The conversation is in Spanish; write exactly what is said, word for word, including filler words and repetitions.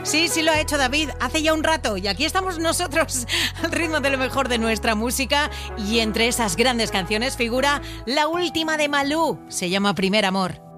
Sí, sí lo ha hecho David, hace ya un rato. Y aquí estamos nosotros al ritmo de lo mejor de nuestra música. Y entre esas grandes canciones figura la última de Malú. Se llama Primer Amor.